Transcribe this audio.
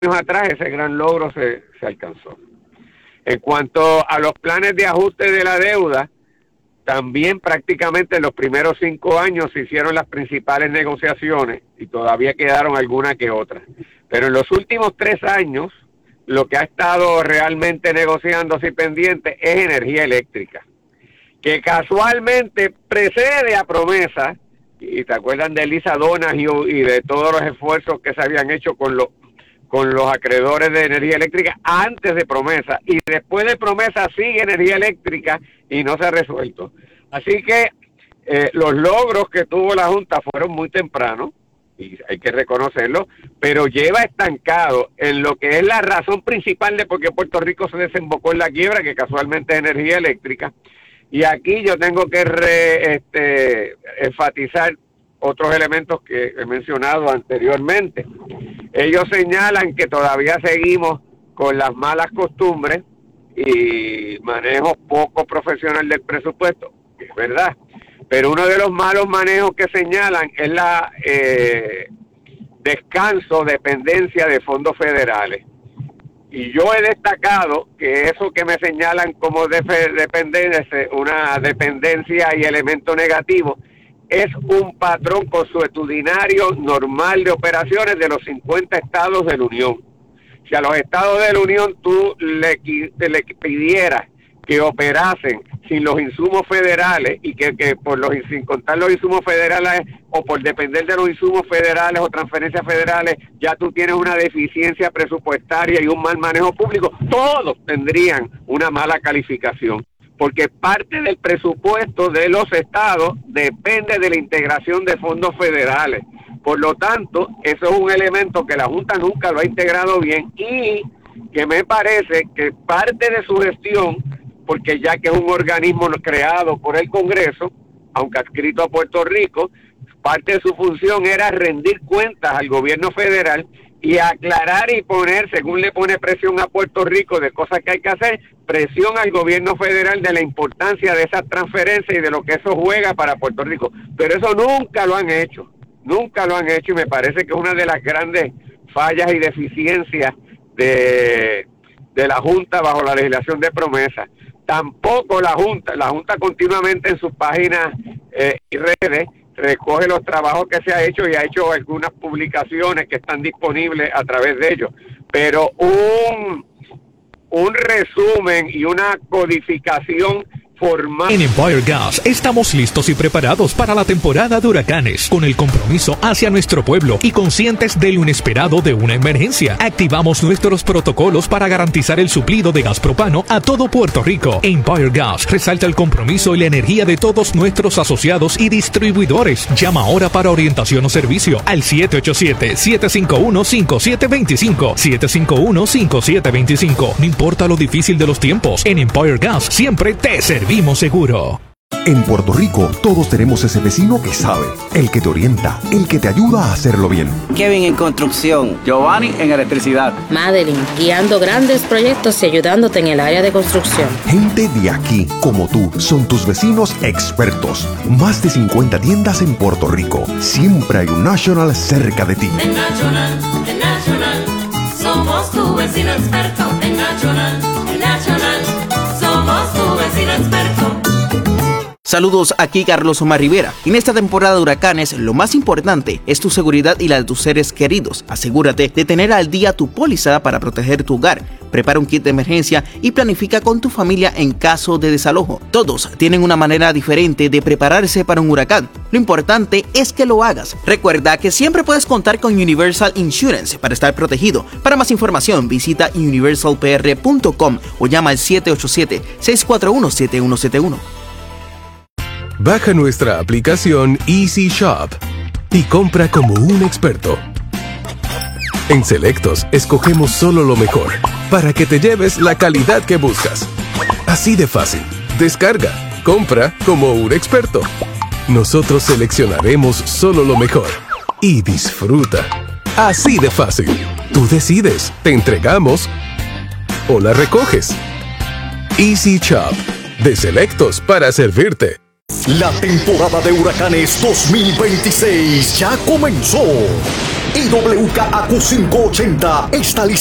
atrás ese gran logro se alcanzó. En cuanto a los planes de ajuste de la deuda, también prácticamente en los primeros 5 años se hicieron las principales negociaciones y todavía quedaron alguna que otra. Pero en los últimos 3 años, lo que ha estado realmente negociándose y pendiente es energía eléctrica, que casualmente precede a promesa, y te acuerdan de Lisa Donahue y de todos los esfuerzos que se habían hecho con los acreedores de energía eléctrica antes de promesa, y después de promesa sigue energía eléctrica y no se ha resuelto. Así que los logros que tuvo la Junta fueron muy tempranos, y hay que reconocerlo, pero lleva estancado en lo que es la razón principal de por qué Puerto Rico se desembocó en la quiebra, que casualmente es energía eléctrica. Y aquí yo tengo que enfatizar otros elementos que he mencionado anteriormente. Ellos señalan que todavía seguimos con las malas costumbres y manejo poco profesional del presupuesto, que es verdad, pero uno de los malos manejos que señalan es la descanso, dependencia de fondos federales. Y yo he destacado que eso que me señalan como dependencia, una dependencia y elemento negativo, es un patrón consuetudinario normal de operaciones de los 50 estados de la Unión. Si a los estados de la Unión tú le pidieras que operasen sin los insumos federales y que sin contar los insumos federales o por depender de los insumos federales o transferencias federales, ya tú tienes una deficiencia presupuestaria y un mal manejo público, todos tendrían una mala calificación, porque parte del presupuesto de los estados depende de la integración de fondos federales. Por lo tanto, eso es un elemento que la Junta nunca lo ha integrado bien y que me parece que parte de su gestión, porque ya que es un organismo creado por el Congreso, aunque adscrito a Puerto Rico, parte de su función era rendir cuentas al gobierno federal y aclarar y poner, según le pone presión a Puerto Rico de cosas que hay que hacer, presión al gobierno federal de la importancia de esas transferencias y de lo que eso juega para Puerto Rico. Pero eso nunca lo han hecho y me parece que es una de las grandes fallas y deficiencias de la Junta bajo la legislación de promesa. Tampoco la Junta continuamente en sus páginas y redes recoge los trabajos que se ha hecho y ha hecho algunas publicaciones que están disponibles a través de ellos, pero un resumen y una codificación formal. En Empire Gas estamos listos y preparados para la temporada de huracanes, con el compromiso hacia nuestro pueblo y conscientes de lo inesperado de una emergencia. Activamos nuestros protocolos para garantizar el suplido de gas propano a todo Puerto Rico. Empire Gas resalta el compromiso y la energía de todos nuestros asociados y distribuidores. Llama ahora para orientación o servicio al 787-751-5725. 751-5725. No importa lo difícil de los tiempos, en Empire Gas siempre te servimos seguro. En Puerto Rico, todos tenemos ese vecino que sabe, el que te orienta, el que te ayuda a hacerlo bien. Kevin en construcción, Giovanni en electricidad, Madeline guiando grandes proyectos y ayudándote en el área de construcción. Gente de aquí, como tú, son tus vecinos expertos. Más de 50 tiendas en Puerto Rico. Siempre hay un National cerca de ti. En National, somos tu vecino experto. En National, somos tu vecino experto. Saludos, aquí Carlos Omar Rivera. En esta temporada de huracanes, lo más importante es tu seguridad y la de tus seres queridos. Asegúrate de tener al día tu póliza para proteger tu hogar. Prepara un kit de emergencia y planifica con tu familia en caso de desalojo. Todos tienen una manera diferente de prepararse para un huracán. Lo importante es que lo hagas. Recuerda que siempre puedes contar con Universal Insurance para estar protegido. Para más información, visita universalpr.com o llama al 787-641-7171. Baja nuestra aplicación Easy Shop y compra como un experto. En Selectos escogemos solo lo mejor para que te lleves la calidad que buscas. Así de fácil. Descarga, compra como un experto. Nosotros seleccionaremos solo lo mejor y disfruta. Así de fácil. Tú decides, te entregamos o la recoges. Easy Shop, de Selectos para servirte. La temporada de huracanes 2026 ya comenzó. y WKAQ580 está lista